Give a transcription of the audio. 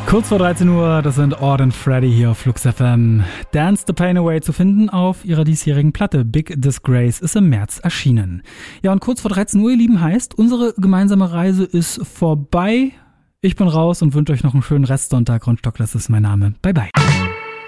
Kurz vor 13 Uhr, das sind Ord und Freddy hier auf Flux FM. Dance the Pain Away zu finden auf ihrer diesjährigen Platte. Big Disgrace ist im März erschienen. Ja, und kurz vor 13 Uhr, ihr Lieben, heißt, unsere gemeinsame Reise ist vorbei. Ich bin raus und wünsche euch noch einen schönen Restsonntag. Ron Stockler ist mein Name. Bye, bye.